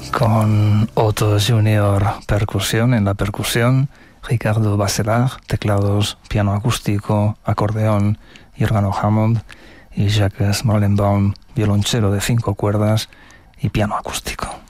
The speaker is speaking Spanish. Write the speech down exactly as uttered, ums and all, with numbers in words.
con Otto Junior percusión en la percusión, Ricardo Bachelard, teclados, piano acústico, acordeón y órgano Hammond, y Jacques Molenbaum, violonchelo de cinco cuerdas y piano acústico.